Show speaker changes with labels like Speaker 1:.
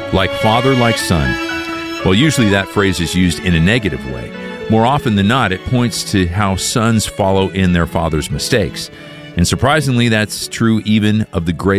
Speaker 1: Like father, like son. Well, usually that phrase is used in a negative way. More often than not, it points to how sons follow in their father's mistakes. And surprisingly, that's true even of the greatest